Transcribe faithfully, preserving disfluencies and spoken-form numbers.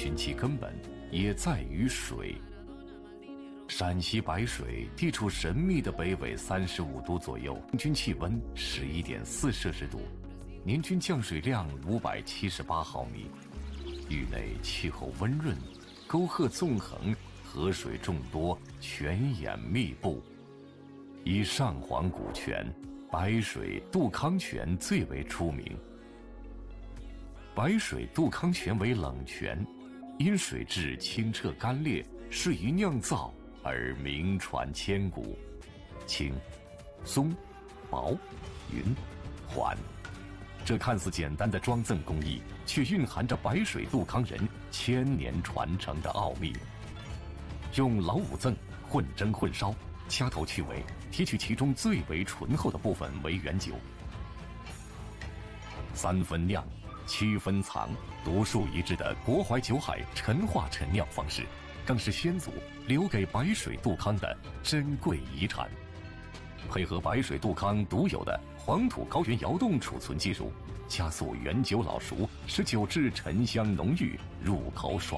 寻其根本也在于水。陕西白水地处神秘的北纬三十五度左右，平均气温十一点四摄氏度，年均降水量五百七十八毫米。域内气候温润，沟壑纵横，河水众多，泉眼密布。以上黄古泉、白水、杜康泉最为出名。白水杜康泉为冷泉，因水质清澈干冽，适于酿造而名传千古。清、松、薄、匀、缓，这看似简单的装赠工艺，却蕴含着白水杜康人千年传承的奥秘。用老五赠混蒸混烧，掐头去尾，提取其中最为醇厚的部分为原酒。三分酿，七分藏，独树一帜的国怀酒海陈化陈酿方式，更是先祖留给白水杜康的珍贵遗产。配合白水杜康独有的黄土高原窑洞储存技术，加速原酒老熟，使酒质沉香浓郁，入口爽